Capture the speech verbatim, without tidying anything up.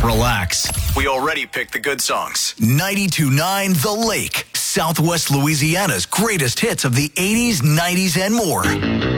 relax. We already picked the good songs. ninety-two point nine The Lake, Southwest Louisiana's greatest hits of the eighties, nineties, and more.